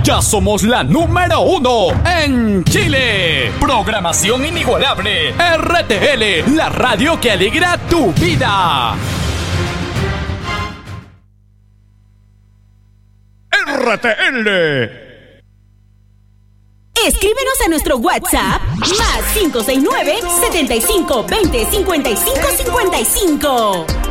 Ya somos la número 1 en Chile. Programación inigualable. RTL, la radio que alegra tu vida. RTL. Escríbenos a nuestro WhatsApp +569 75 20 55 55.